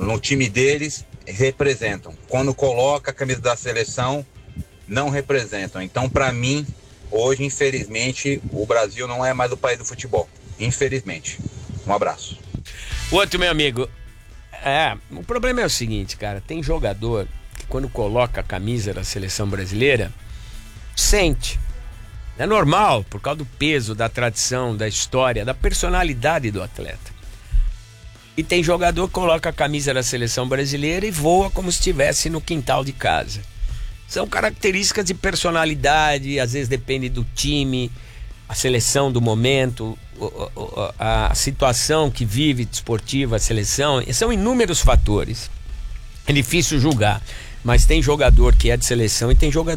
no time deles, representam. Quando coloca a camisa da seleção, não representam. Então, para mim, hoje, infelizmente, o Brasil não é mais o país do futebol. Infelizmente. Um abraço. Outro, meu amigo. O problema é o seguinte, cara. Tem jogador que quando coloca a camisa da seleção brasileira, sente. É normal, por causa do peso, da tradição, da história, da personalidade do atleta. E tem jogador que coloca a camisa da seleção brasileira e voa como se estivesse no quintal de casa. São características de personalidade, às vezes depende do time, a seleção do momento, a situação que vive desportiva, a seleção. São inúmeros fatores. É difícil julgar, mas tem jogador que é de seleção e tem jogador